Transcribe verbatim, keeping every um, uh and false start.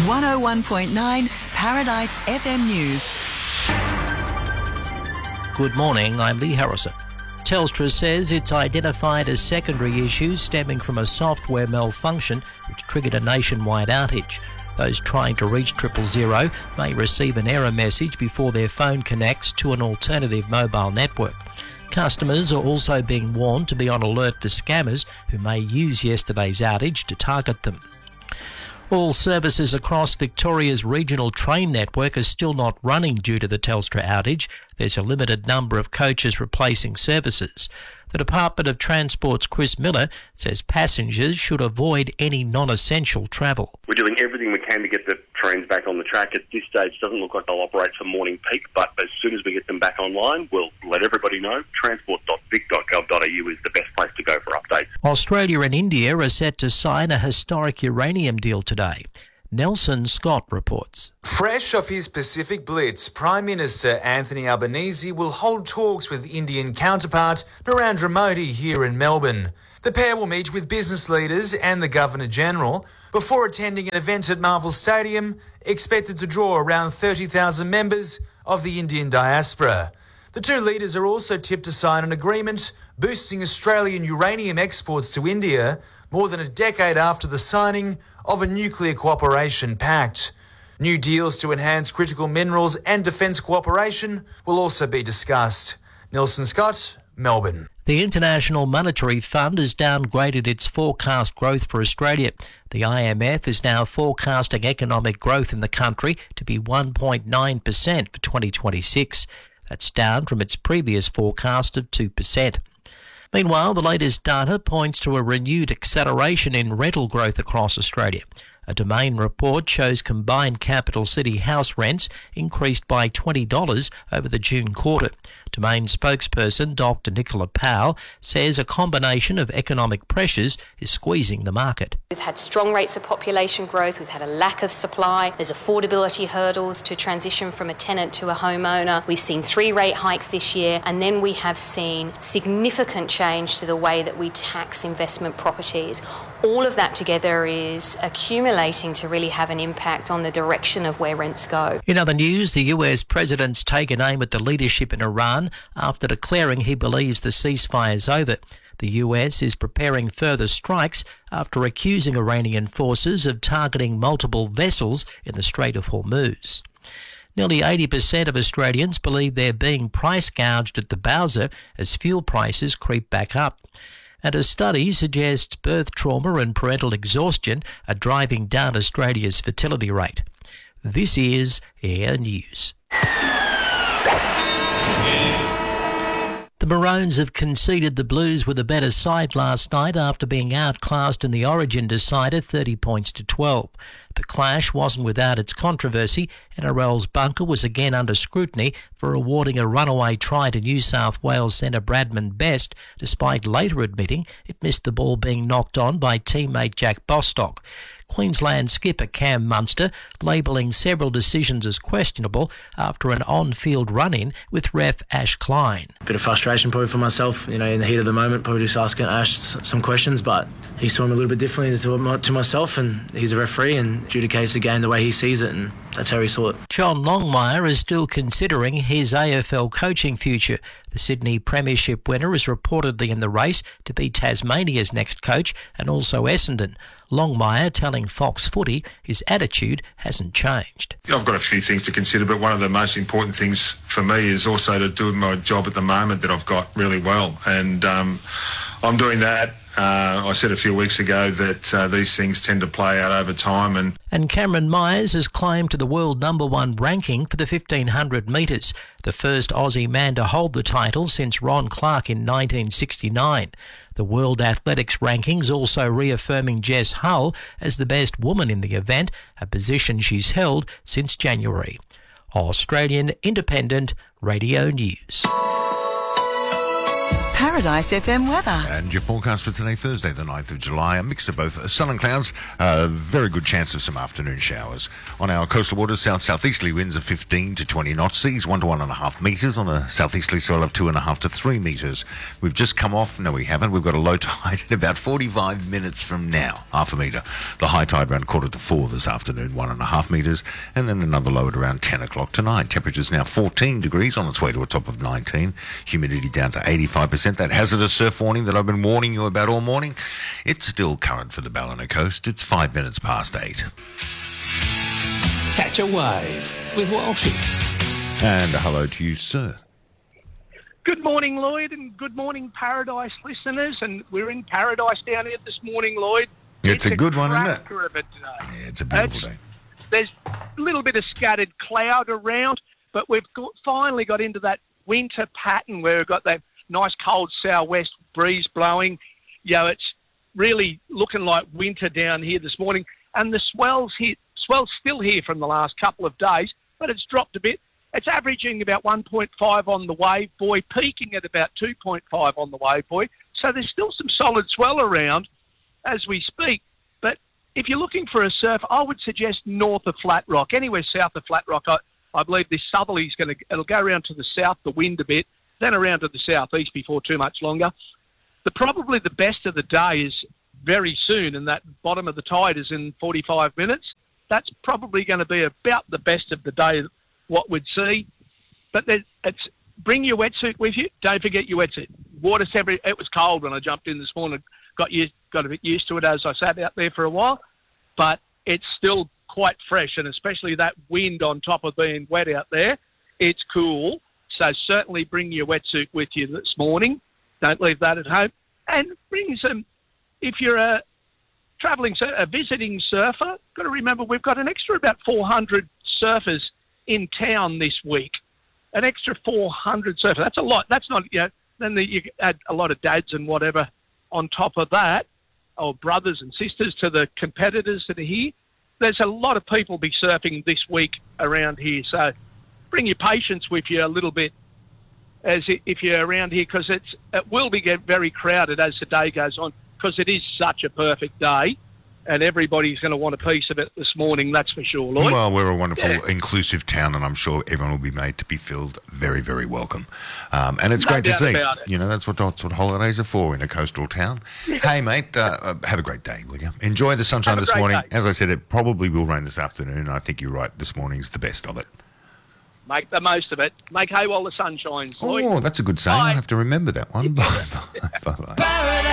one oh one point nine Paradise F M News. Good morning, I'm Lee Harrison. Telstra says it's identified as secondary issues stemming from a software malfunction which triggered a nationwide outage. Those trying to reach triple zero may receive an error message before their phone connects to an alternative mobile network. Customers are also being warned to be on alert for scammers who may use yesterday's outage to target them. All services across Victoria's regional train network are still not running due to the Telstra outage. There's a limited number of coaches replacing services. The Department of Transport's Chris Miller says passengers should avoid any non-essential travel. We're doing everything we can to get the trains back on the track. At this stage, it doesn't look like they'll operate for morning peak, but as soon as we get them back online, we'll let everybody know. transport dot vic dot gov dot a u is the best place to go for updates. Australia and India are set to sign a historic uranium deal today. Nelson Scott reports. Fresh off his Pacific Blitz, Prime Minister Anthony Albanese will hold talks with Indian counterpart Narendra Modi here in Melbourne. The pair will meet with business leaders and the Governor-General before attending an event at Marvel Stadium expected to draw around thirty thousand members of the Indian diaspora. The two leaders are also tipped to sign an agreement boosting Australian uranium exports to India more than a decade after the signing of a nuclear cooperation pact. New deals to enhance critical minerals and defence cooperation will also be discussed. Nelson Scott, Melbourne. The International Monetary Fund has downgraded its forecast growth for Australia. The I M F is now forecasting economic growth in the country to be one point nine percent for twenty twenty-six. That's down from its previous forecast of two percent. Meanwhile, the latest data points to a renewed acceleration in rental growth across Australia. A Domain report shows combined capital city house rents increased by twenty dollars over the June quarter. Domain spokesperson Doctor Nicola Powell says a combination of economic pressures is squeezing the market. We've had strong rates of population growth, we've had a lack of supply, there's affordability hurdles to transition from a tenant to a homeowner. We've seen three rate hikes this year, and then we have seen significant change to the way that we tax investment properties. All of that together is accumulating to really have an impact on the direction of where rents go. In other news, the U S president's taken aim at the leadership in Iran after declaring he believes the ceasefire is over. The U S is preparing further strikes after accusing Iranian forces of targeting multiple vessels in the Strait of Hormuz. Nearly eighty percent of Australians believe they're being price gouged at the Bowser as fuel prices creep back up. And a study suggests birth trauma and parental exhaustion are driving down Australia's fertility rate. This is Air News. The Maroons have conceded the Blues were the better side last night after being outclassed in the Origin decider thirty points to twelve. The clash wasn't without its controversy. N R L's bunker was again under scrutiny for awarding a runaway try to New South Wales centre Bradman Best, despite later admitting it missed the ball being knocked on by teammate Jack Bostock. Queensland skipper Cam Munster labelling several decisions as questionable after an on-field run-in with ref Ash Klein. Bit of frustration probably for myself, you know, in the heat of the moment, probably just asking Ash some questions, but he saw him a little bit differently to, to myself, and he's a referee and adjudicates the game the way he sees it, and that's how he saw it. John Longmire is still considering his A F L coaching future. The Sydney Premiership winner is reportedly in the race to be Tasmania's next coach and also Essendon. Longmire telling Fox Footy his attitude hasn't changed. I've got a few things to consider, but one of the most important things for me is also to do my job at the moment that I've got really well. And um, I'm doing that. Uh, I said a few weeks ago that uh, these things tend to play out over time. And and Cameron Myers has climbed to the world number one ranking for the fifteen hundred metres, the first Aussie man to hold the title since Ron Clark in nineteen sixty-nine. The World Athletics rankings also reaffirming Jess Hull as the best woman in the event, a position she's held since January. Australian Independent Radio News. Paradise F M weather. And your forecast for today, Thursday, the ninth of July. A mix of both sun and clouds. A very good chance of some afternoon showers. On our coastal waters, south-southeasterly winds of fifteen to twenty knots. Seas one to one and a half metres. On a southeasterly swell of two and a half to three metres. We've just come off. No, we haven't. We've got a low tide in about forty-five minutes from now. Half a metre. The high tide around quarter to four this afternoon. One and a half metres. And then another low at around ten o'clock tonight. Temperature's now fourteen degrees on its way to a top of nineteen. Humidity down to eighty-five percent. That hazardous surf warning that I've been warning you about all morning, it's still current for the Ballina coast. It's five minutes past eight. Catch a wave with Walshy. And a hello to you, sir. Good morning, Lloyd, and good morning, Paradise listeners. And we're in Paradise down here this morning, Lloyd. It's, it's a, a good one, isn't it? Of a day. Yeah, it's a beautiful it's, day. There's a little bit of scattered cloud around, but we've got, finally got into that winter pattern where we've got that nice cold southwest breeze blowing. You know, it's really looking like winter down here this morning. And the swell's here, swell's still here from the last couple of days, but it's dropped a bit. It's averaging about one point five on the wave buoy, peaking at about two point five on the wave buoy. So there's still some solid swell around as we speak. But if you're looking for a surf, I would suggest north of Flat Rock. Anywhere south of Flat Rock, I, I believe this southerly's going to, it'll go around to the south, the wind a bit, then around to the southeast before too much longer. The probably the best of the day is very soon, and that bottom of the tide is in forty-five minutes. That's probably going to be about the best of the day, what we'd see. But it's bring your wetsuit with you. Don't forget your wetsuit. Water temperature. It was cold when I jumped in this morning. Got used, got a bit used to it as I sat out there for a while, but it's still quite fresh, and especially that wind on top of being wet out there, it's cool. So certainly bring your wetsuit with you this morning. Don't leave that at home. And bring some, if you're a travelling, a visiting surfer, got to remember we've got an extra about four hundred surfers in town this week. An extra four hundred surfers. That's a lot. That's not, you know, then the, you add a lot of dads and whatever on top of that, or brothers and sisters to the competitors that are here. There's a lot of people be surfing this week around here. So bring your patience with you a little bit as if you're around here, because it's it will be get very crowded as the day goes on, because it is such a perfect day and everybody's going to want a piece of it this morning, that's for sure, Lloyd. Well, we're a wonderful, yeah. inclusive town, and I'm sure everyone will be made to be filled very, very welcome. Um, and it's No great to doubt see. about it. You know, that's what that's what holidays are for in a coastal town. Yeah. Hey, mate, uh, uh, have a great day, will you? Enjoy the sunshine Have a this great morning. day. As I said, it probably will rain this afternoon. I think you're right. This morning's the best of it. Make the most of it. Make hay while the sun shines, Lloyd. Oh, that's a good saying. Bye. I'll have to remember that one. Bye. Bye. Bye.